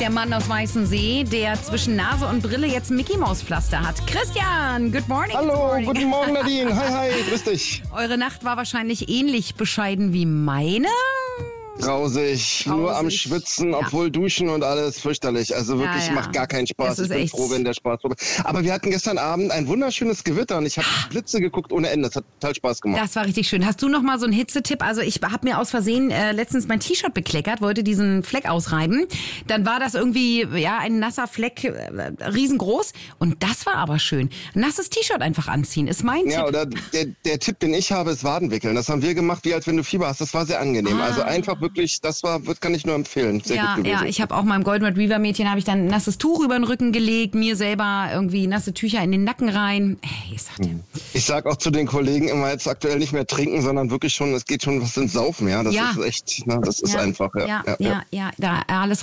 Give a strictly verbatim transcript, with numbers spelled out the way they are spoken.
der Mann aus Weißensee, der zwischen Nase und Brille jetzt Mickey-Maus-Pflaster hat. Christian, good morning. Hallo, good morning. Guten Morgen Nadine. Hi, hi, grüß dich. Eure Nacht war wahrscheinlich ähnlich bescheiden wie meine. Grausig, nur am Schwitzen, ja. obwohl Duschen und alles fürchterlich. Also wirklich, ja, ja. macht gar keinen Spaß. Ich bin echt froh, wenn der Spaß vorbei ist. Aber wir hatten gestern Abend ein wunderschönes Gewitter und ich habe Blitze geguckt ohne Ende. Das hat total Spaß gemacht. Das war richtig schön. Hast du noch mal so einen Hitzetipp? Also ich habe mir aus Versehen äh, letztens mein T-Shirt bekleckert, wollte diesen Fleck ausreiben. Dann war das irgendwie ja ein nasser Fleck, äh, riesengroß. Und das war aber schön. Nasses T-Shirt einfach anziehen, ist mein ja, Tipp. Oder der, der Tipp, den ich habe, ist Wadenwickeln. Das haben wir gemacht, wie als wenn du Fieber hast. Das war sehr angenehm. Ah. Also einfach wirklich, das war, kann ich nur empfehlen. Sehr ja, gut gewesen. ja, ich habe auch meinem Golden Retriever Mädchen habe ich dann ein nasses Tuch über den Rücken gelegt, mir selber irgendwie nasse Tücher in den Nacken rein. Hey, ich sag dir. Ich sag auch zu den Kollegen immer jetzt aktuell nicht mehr trinken, sondern wirklich schon, es geht schon was ins Saufen. Ja, das Ja. ist echt, na, das ist ja, einfach. Ja, ja, ja, ja, ja, ja, da alles